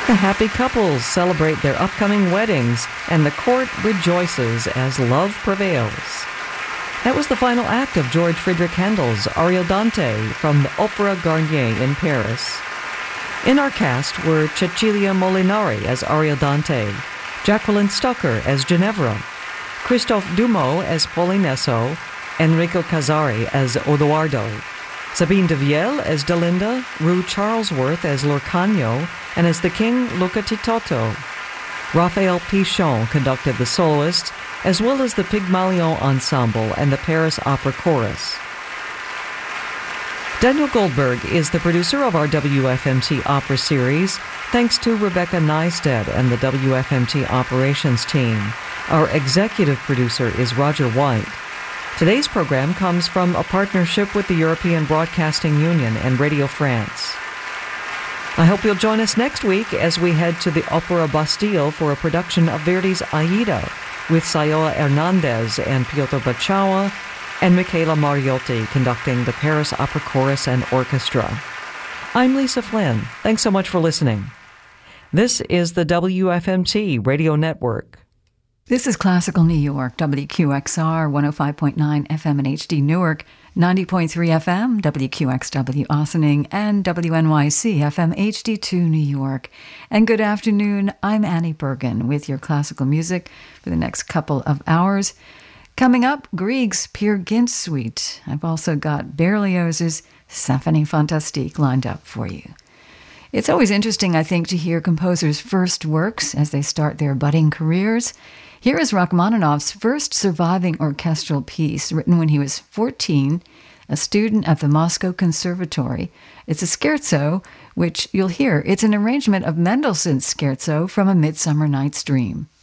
The happy couples celebrate their upcoming weddings, and the court rejoices as love prevails. That was the final act of George Friedrich Handel's Ariodante from the Opera Garnier in Paris. In our cast were Cecilia Molinari as Ariodante, Jacqueline Stucker as Ginevra, Christophe Dumont as Polinesso, Enrico Casari as Odoardo, Sabine de Viel as Delinda, Rue Charlesworth as Lorcagno, and as the king, Luca Titotto. Raphael Pichon conducted the soloists, as well as the Pygmalion Ensemble and the Paris Opera Chorus. Daniel Goldberg is the producer of our WFMT Opera series, thanks to Rebecca Neisted and the WFMT operations team. Our executive producer is Roger White. Today's program comes from a partnership with the European Broadcasting Union and Radio France. I hope you'll join us next week as we head to the Opera Bastille for a production of Verdi's Aida with Sayoa Hernandez and Piotr Bachawa and Michaela Mariotti conducting the Paris Opera Chorus and Orchestra. I'm Lisa Flynn. Thanks so much for listening. This is the WFMT Radio Network. This is Classical New York, WQXR, 105.9 FM in HD Newark, 90.3 FM, WQXW Ossining, and WNYC FM HD2 New York. And good afternoon, I'm Annie Bergen with your classical music for the next couple of hours. Coming up, Grieg's Peer Gynt Suite. I've also got Berlioz's Symphonie Fantastique lined up for you. It's always interesting, I think, to hear composers' first works as they start their budding careers. Here is Rachmaninoff's first surviving orchestral piece, written when he was 14, a student at the Moscow Conservatory. It's a scherzo, which you'll hear. It's an arrangement of Mendelssohn's Scherzo from A Midsummer Night's Dream.